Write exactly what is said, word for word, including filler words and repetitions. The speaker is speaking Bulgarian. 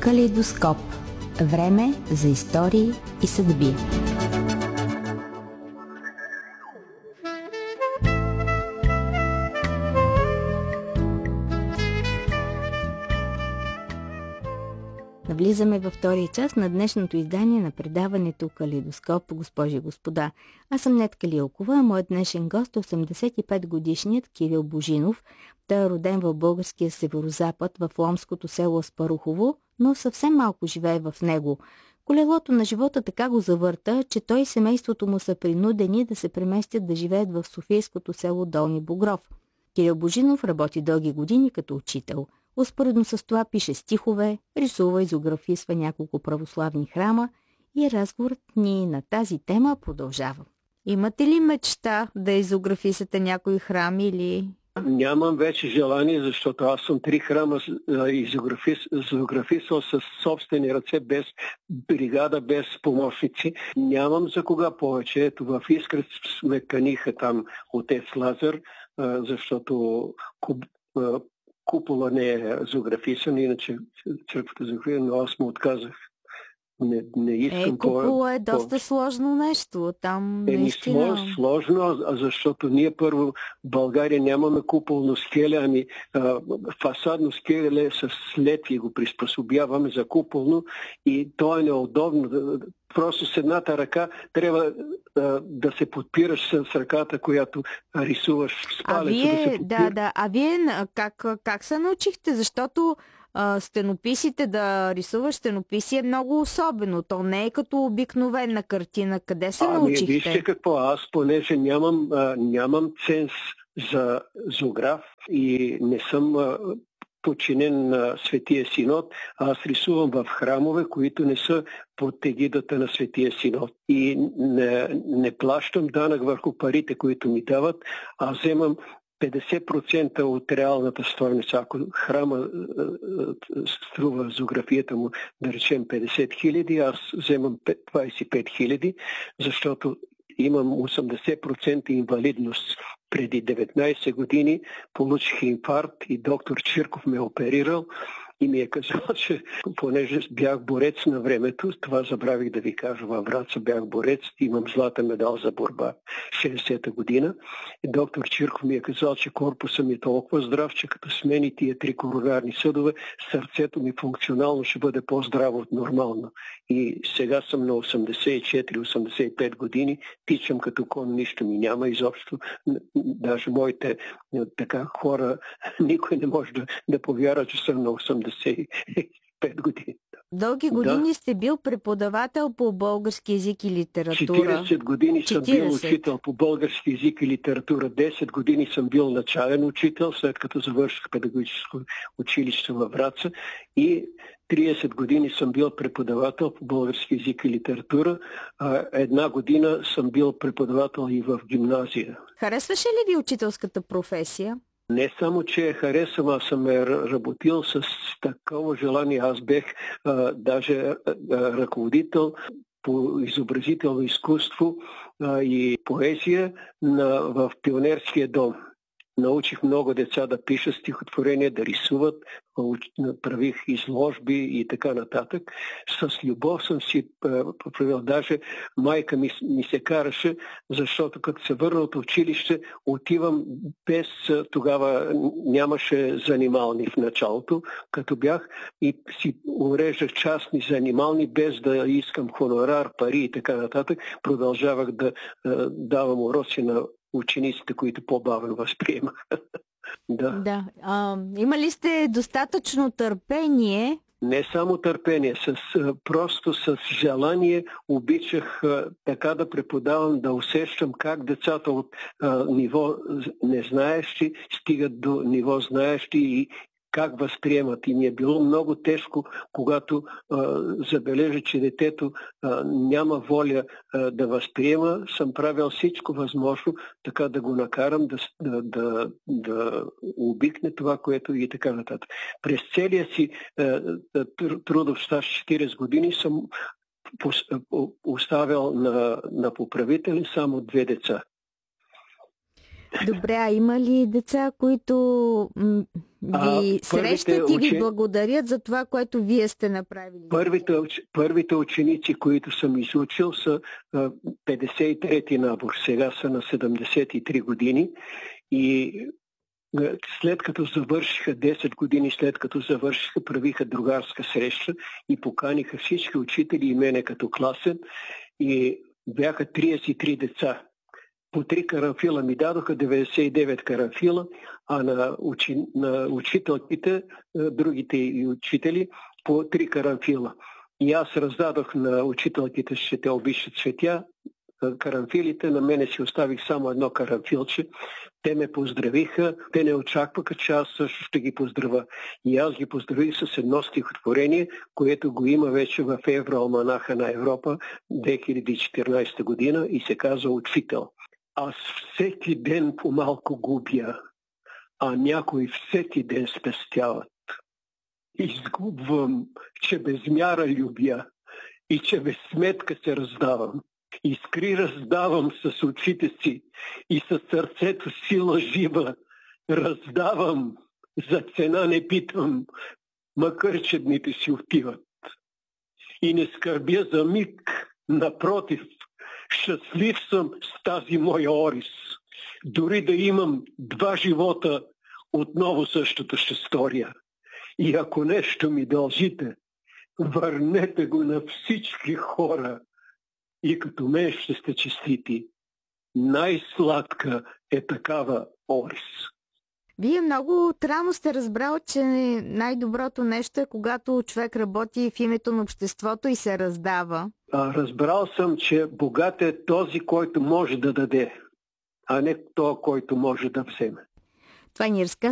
Калейдоскоп. Време за истории и съдби. Навлизаме във втория част на днешното издание на предаването Калейдоскоп, госпожи и господа. Аз съм Нетка Лилкова, а моят днешен гост е осемдесет и пет годишният Кирил Божинов. Той е роден в българския северозапад, в ломското село Аспарухово, но съвсем малко живее в него. Колелото на живота така го завърта, че той и семейството му са принудени да се преместят да живеят в софийското село Долни Богров. Кирил Божинов работи дълги години като учител. Успоредно с това пише стихове, рисува и зоографисва няколко православни храма и разговорът ни на тази тема продължава. Имате ли мечта да изографисате някой храм или... Нямам вече желание, защото аз съм три храма изографисал с собствени ръце, без бригада, без помощници. Нямам за кога повече. Ето в Искрец ме каниха там отец Лазар, защото купола не е зоографисан, иначе църквата зоография, но аз му отказах. Не, не искам. Е, купола е доста по... сложно нещо. Там е, наистина... не сложно, защото ние първо в България нямаме куполно скеле, ами а, фасадно скеле с летви го приспособяваме за куполно и то е неудобно. Просто с едната ръка трябва а, да се подпираш с ръката, която рисуваш с палеца. А вие, да, да, да. А вие как, как се научихте? Защото а, стенописите, да рисуваш стенописи е много особено. То не е като обикновена картина. Къде се ами, научихте? Вижте какво, аз понеже нямам, а, нямам ценз за зоограф и не съм... А, подчинен на Светия Синод, аз рисувам в храмове, които не са под егидата на Светия Синод. И не, не плащам данък върху парите, които ми дават, а вземам петдесет процента от реалната стойност. Ако храма струва зоографията му, да речем петдесет хиляди, аз вземам двадесет и пет хиляди, защото имам осемдесет процента инвалидност. Преди деветнадесет години получих инфаркт и доктор Чирков ме оперирал и ми е казал, че понеже бях борец на времето, това забравих да ви кажа, във Враца бях борец, имам златен медал за борба шейсета година. И доктор Чирков ми е казал, че корпуса ми е толкова здрав, че като смени тия три коронарни съдове, сърцето ми функционално ще бъде по-здраво от нормално. И сега съм на осемдесет и четири осемдесет и пет години, тичам като кон, нищо ми няма изобщо. Даже моите така хора, никой не може да, да повярва, че съм на осемдесет и пет години. Дълги години да. Сте бил преподавател по български език и литература. четиридесет години съм четиридесет бил учител по български език и литература. десет години съм бил начален учител, след като завърших педагогическо училище във Враца. И тридесет години съм бил преподавател по български език и литература. Една година съм бил преподавател и в гимназия. Харесваше ли ви учителската професия? Не само, че харесвам, аз съм работил с такова желание. Аз бех а, даже а, ръководител по изобразително изкуство а, и поезия на, в пионерския дом. Научих много деца да пишат стихотворения, да рисуват, правих изложби и така нататък. С любов съм си правил. Даже майка ми, ми се караше, защото като се върна от училище, отивам без... Тогава нямаше занимални в началото, като бях и си уреждах частни занимални, без да искам хонорар, пари и така нататък. Продължавах да давам уроци на учениците, които по-бавно възприемах. Да. Да. А, имали сте достатъчно търпение? Не само търпение, с, просто с желание обичах а, така да преподавам, да усещам как децата от а, ниво незнаещи стигат до ниво знаещи и как възприемат. И ми е било много тежко, когато а, забележа, че детето а, няма воля а, да възприема. Съм правил всичко възможно, така да го накарам да, да, да, да обикне това, което и така нататък. През целия си а, трудов стаж четиридесет години съм оставил на, на поправители само две деца. Добре, а има ли деца, които м- ви а, срещат и ви учен... благодарят за това, което вие сте направили? Първите, първите ученици, които съм изучил, са а, петдесет и трети набор. Сега са на седемдесет и три години и след като завършиха десет години, след като завършиха, правиха другарска среща и поканиха всички учители и мене като класен и бяха тридесет и три деца. По три карамфила ми дадоха, деветдесет и девет карамфила, а на, учи, на учителките, другите и учители, по три карамфила. И аз раздадох на учителките, ще те обичат цветя, карамфилите, на мене си оставих само едно карамфилче. Те ме поздравиха, те не очакваха, че аз също ще ги поздравя. И аз ги поздравих с едно стихотворение, което го има вече в Евроалманаха на Европа две хиляди и четиринадесета година и се казва Учител. Аз всеки ден по-малко губя, а някои всеки ден спестяват. Изгубвам, че без мяра любя и че без сметка се раздавам. Искри раздавам с очите си и със сърцето сила жива. Раздавам, за цена не питам, макар че дните си отиват. И не скърбя за миг, напротив, щастлив съм с тази моя орис. Дори да имам два живота, отново същото ще сторя. И ако нещо ми дължите, върнете го на всички хора. И като мен ще сте честити. Най-сладка е такава орис. Вие много рано сте разбрал, че най-доброто нещо е когато човек работи в името на обществото и се раздава. А, разбрал съм, че богат е този, който може да даде, а не този, който може да вземе. Това ни разказа